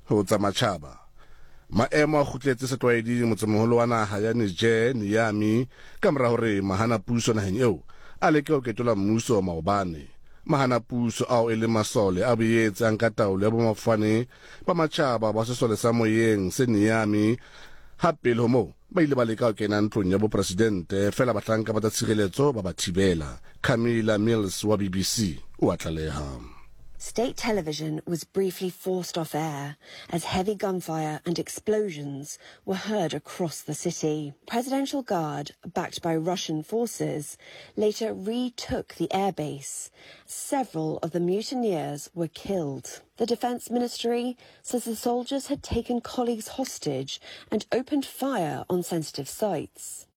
ho tsa matjhaba. Maemo a kgutletse setlwaedi motsemoholo wa naha ya Niger Niamey ka mora hore mahana puso naheng eo a leke ho ketola mmuso maobane. Mahana puso ao e le masole a boetse a nka taolo ya bomafane ba matjhaba ba sesole sa moyeng se Niamey ha pele ho moo ba ile ba leka ho kena ntlong ya bopresidente fela bahlanka ba tsa tshireletso ba ba thibela. Camilla Mills wa BBC o a tlaleha. State television was briefly forced off air as heavy gunfire and explosions were heard across the city. Presidential Guard, backed by Russian forces, later retook the airbase. Several of the mutineers were killed. The Defence Ministry says the soldiers had taken colleagues hostage and opened fire on sensitive sites.